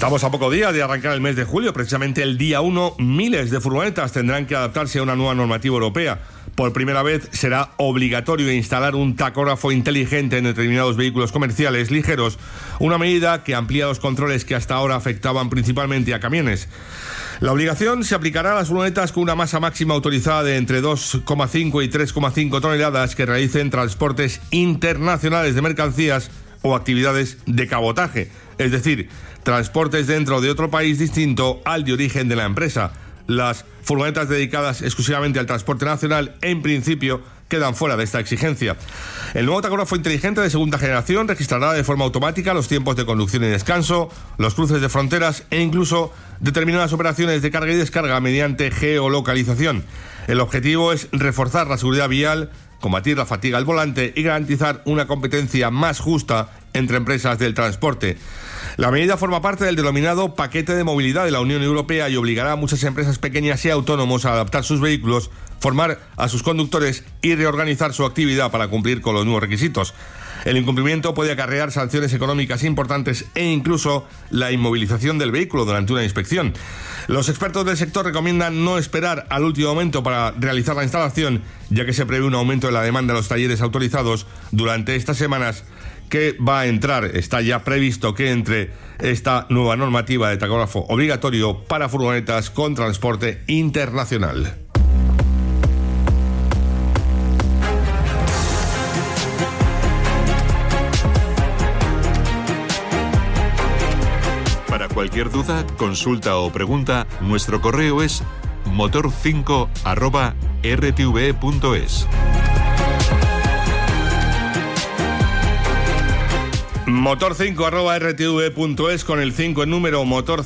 Estamos a poco día de arrancar el mes de julio. Precisamente el día 1, miles de furgonetas tendrán que adaptarse a una nueva normativa europea. Por primera vez será obligatorio instalar un tacógrafo inteligente en determinados vehículos comerciales ligeros, una medida que amplía los controles que hasta ahora afectaban principalmente a camiones. La obligación se aplicará a las furgonetas con una masa máxima autorizada de entre 2,5 y 3,5 toneladas que realicen transportes internacionales de mercancías o actividades de cabotaje, es decir, transportes dentro de otro país distinto al de origen de la empresa. Las furgonetas dedicadas exclusivamente al transporte nacional, en principio, quedan fuera de esta exigencia. El nuevo tacógrafo inteligente de segunda generación registrará de forma automática los tiempos de conducción y descanso, los cruces de fronteras e incluso determinadas operaciones de carga y descarga mediante geolocalización. El objetivo es reforzar la seguridad vial, combatir la fatiga al volante y garantizar una competencia más justa entre empresas del transporte. La medida forma parte del denominado paquete de movilidad de la Unión Europea y obligará a muchas empresas pequeñas y autónomos a adaptar sus vehículos, formar a sus conductores y reorganizar su actividad para cumplir con los nuevos requisitos. El incumplimiento puede acarrear sanciones económicas importantes e incluso la inmovilización del vehículo durante una inspección. Los expertos del sector recomiendan no esperar al último momento para realizar la instalación, ya que se prevé un aumento de la demanda de los talleres autorizados durante estas semanas que va a entrar. Está ya previsto que entre esta nueva normativa de tacógrafo obligatorio para furgonetas con transporte internacional. Para cualquier duda, consulta o pregunta, nuestro correo es motor5@rtve.es. motor5@rtve.es, con el 5 en número,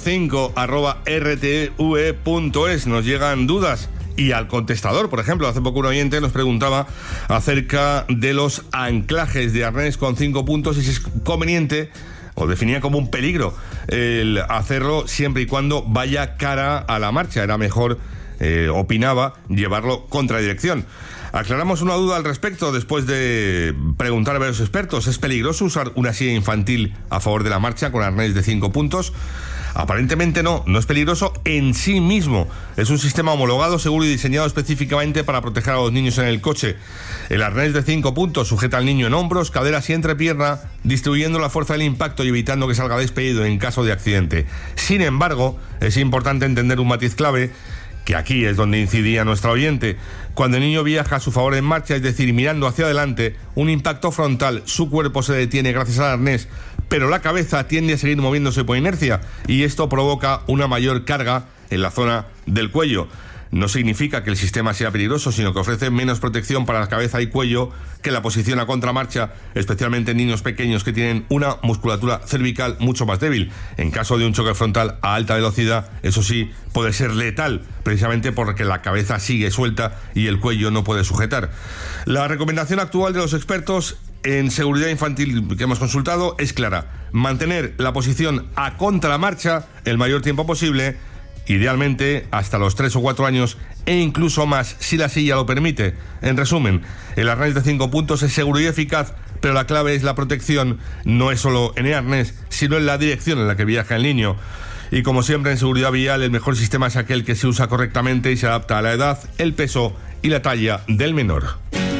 motor5@rtve.es. Nos llegan dudas y al contestador. Por ejemplo, hace poco un oyente nos preguntaba acerca de los anclajes de arnés con 5 puntos y si es conveniente o definía como un peligro el hacerlo siempre y cuando vaya cara a la marcha. Era mejor, opinaba, llevarlo contradirección. Aclaramos una duda al respecto después de preguntar a varios expertos. ¿Es peligroso usar una silla infantil a favor de la marcha con arnés de 5 puntos? Aparentemente no es peligroso en sí mismo. Es un sistema homologado, seguro y diseñado específicamente para proteger a los niños en el coche. El arnés de 5 puntos sujeta al niño en hombros, caderas y entrepierna, distribuyendo la fuerza del impacto y evitando que salga despedido en caso de accidente. Sin embargo, es importante entender un matiz clave, que aquí es donde incidía nuestra oyente. Cuando el niño viaja a su favor en marcha, es decir, mirando hacia adelante, un impacto frontal, su cuerpo se detiene gracias al arnés, pero la cabeza tiende a seguir moviéndose por inercia y esto provoca una mayor carga en la zona del cuello. No significa que el sistema sea peligroso, sino que ofrece menos protección para la cabeza y cuello que la posición a contramarcha, especialmente en niños pequeños que tienen una musculatura cervical mucho más débil. En caso de un choque frontal a alta velocidad, eso sí, puede ser letal, precisamente porque la cabeza sigue suelta y el cuello no puede sujetar. La recomendación actual de los expertos en seguridad infantil que hemos consultado es clara: mantener la posición a contramarcha el mayor tiempo posible, idealmente hasta los 3 o 4 años e incluso más si la silla lo permite. En resumen, el arnés de 5 puntos es seguro y eficaz, pero la clave es la protección. No es solo en el arnés, sino en la dirección en la que viaja el niño. Y como siempre en seguridad vial, el mejor sistema es aquel que se usa correctamente y se adapta a la edad, el peso y la talla del menor.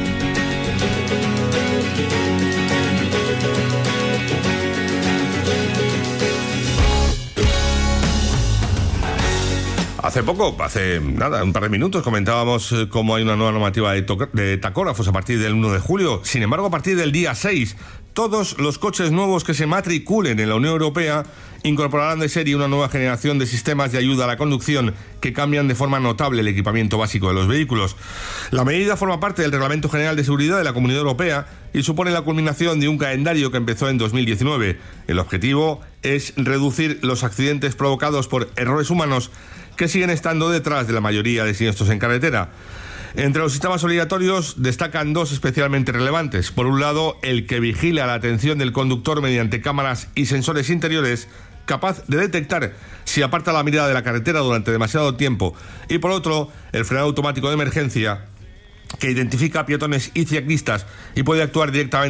Hace un par de minutos comentábamos cómo hay una nueva normativa de tacógrafos a partir del 1 de julio. Sin embargo, a partir del día 6, todos los coches nuevos que se matriculen en la Unión Europea incorporarán de serie una nueva generación de sistemas de ayuda a la conducción que cambian de forma notable el equipamiento básico de los vehículos. La medida forma parte del Reglamento General de Seguridad de la Comunidad Europea y supone la culminación de un calendario que empezó en 2019. El objetivo es reducir los accidentes provocados por errores humanos que siguen estando detrás de la mayoría de siniestros en carretera. Entre los sistemas obligatorios destacan dos especialmente relevantes. Por un lado, el que vigila la atención del conductor mediante cámaras y sensores interiores capaz de detectar si aparta la mirada de la carretera durante demasiado tiempo. Y por otro, el frenado automático de emergencia, que identifica a peatones y ciclistas y puede actuar directamente